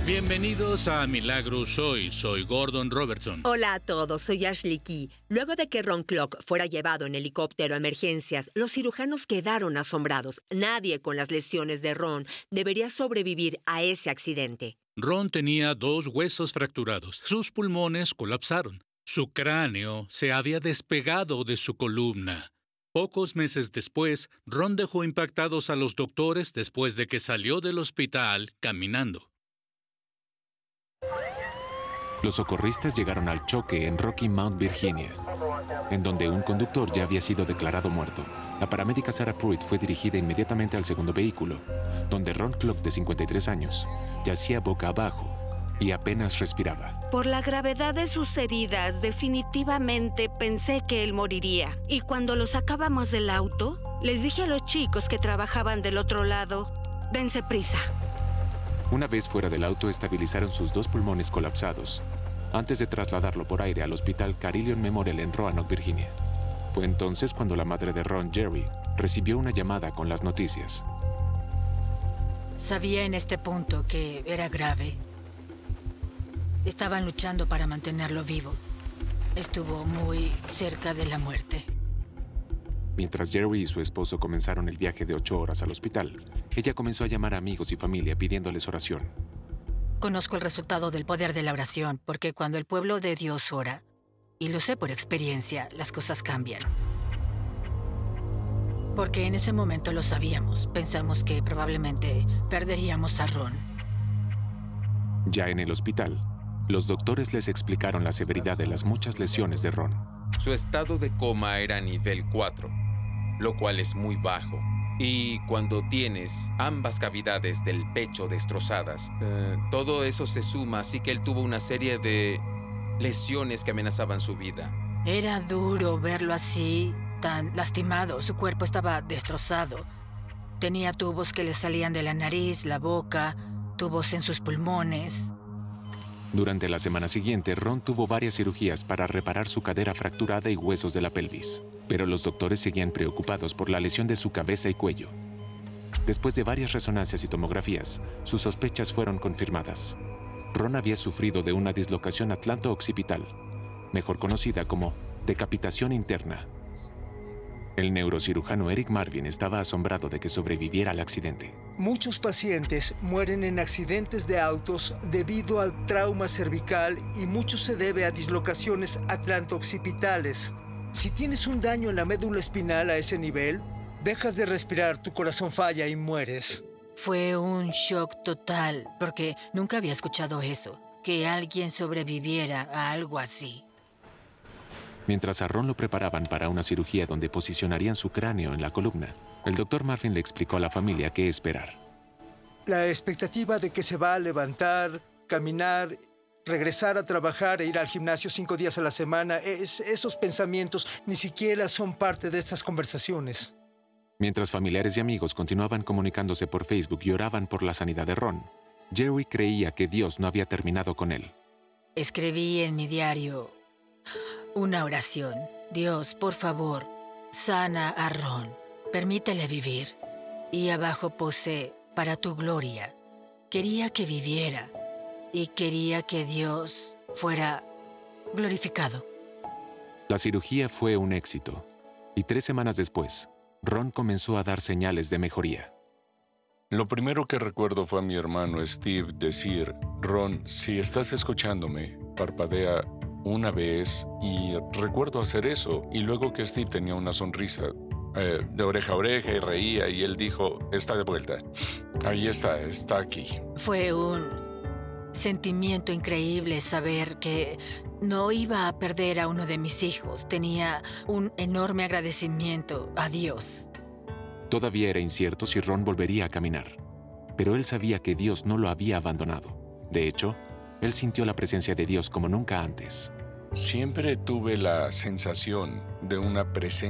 Bienvenidos a Milagros Hoy. Soy Gordon Robertson. Hola a todos, soy Ashley Key. Luego de que Ron Clock fuera llevado en helicóptero a emergencias, los cirujanos quedaron asombrados. Nadie con las lesiones de Ron debería sobrevivir a ese accidente. Ron tenía 2 huesos fracturados. Sus pulmones colapsaron. Su cráneo se había despegado de su columna. Pocos meses después, Ron dejó impactados a los doctores después de que salió del hospital caminando. Los socorristas llegaron al choque en Rocky Mount, Virginia, en donde un conductor ya había sido declarado muerto. La paramédica Sarah Pruitt fue dirigida inmediatamente al segundo vehículo, donde Ron Clock, de 53 años, yacía boca abajo y apenas respiraba. Por la gravedad de sus heridas, definitivamente pensé que él moriría. Y cuando lo sacábamos del auto, les dije a los chicos que trabajaban del otro lado, dense prisa. Una vez fuera del auto, estabilizaron sus 2 pulmones colapsados, antes de trasladarlo por aire al Hospital Carilion Memorial en Roanoke, Virginia. Fue entonces cuando la madre de Ron, Jerry, recibió una llamada con las noticias. Sabía en este punto que era grave. Estaban luchando para mantenerlo vivo. Estuvo muy cerca de la muerte. Mientras Jerry y su esposo comenzaron el viaje de 8 horas al hospital, ella comenzó a llamar a amigos y familia pidiéndoles oración. Conozco el resultado del poder de la oración, porque cuando el pueblo de Dios ora, y lo sé por experiencia, las cosas cambian. Porque en ese momento lo sabíamos. Pensamos que probablemente perderíamos a Ron. Ya en el hospital, los doctores les explicaron la severidad de las muchas lesiones de Ron. Su estado de coma era nivel 4, lo cual es muy bajo. Y cuando tienes ambas cavidades del pecho destrozadas, todo eso se suma, así que él tuvo una serie de lesiones que amenazaban su vida. Era duro verlo así, tan lastimado. Su cuerpo estaba destrozado. Tenía tubos que le salían de la nariz, la boca, tubos en sus pulmones. Durante la semana siguiente, Ron tuvo varias cirugías para reparar su cadera fracturada y huesos de la pelvis. Pero los doctores seguían preocupados por la lesión de su cabeza y cuello. Después de varias resonancias y tomografías, sus sospechas fueron confirmadas. Ron había sufrido de una dislocación atlanto-occipital, mejor conocida como decapitación interna. El neurocirujano Eric Marvin estaba asombrado de que sobreviviera al accidente. Muchos pacientes mueren en accidentes de autos debido al trauma cervical y mucho se debe a dislocaciones atlanto-occipitales. Si tienes un daño en la médula espinal a ese nivel, dejas de respirar, tu corazón falla y mueres. Fue un shock total, porque nunca había escuchado eso, que alguien sobreviviera a algo así. Mientras a Ron lo preparaban para una cirugía donde posicionarían su cráneo en la columna, el doctor Marvin le explicó a la familia qué esperar. La expectativa de que se va a levantar, caminar, regresar a trabajar e ir al gimnasio 5 días a la semana, esos pensamientos ni siquiera son parte de estas conversaciones. Mientras familiares y amigos continuaban comunicándose por Facebook y oraban por la sanidad de Ron, Jerry creía que Dios no había terminado con él. Escribí en mi diario una oración. Dios, por favor, sana a Ron. Permítele vivir. Y abajo puse, para tu gloria. Quería que viviera. Y quería que Dios fuera glorificado. La cirugía fue un éxito. Y 3 semanas después, Ron comenzó a dar señales de mejoría. Lo primero que recuerdo fue a mi hermano Steve decir, Ron, si estás escuchándome, parpadea una vez, y recuerdo hacer eso. Y luego que Steve tenía una sonrisa de oreja a oreja y reía, y él dijo, está de vuelta. Ahí está aquí. Fue un sentimiento increíble saber que no iba a perder a uno de mis hijos. Tenía un enorme agradecimiento a Dios. Todavía era incierto si Ron volvería a caminar, pero él sabía que Dios no lo había abandonado. De hecho, él sintió la presencia de Dios como nunca antes. Siempre tuve la sensación de una presencia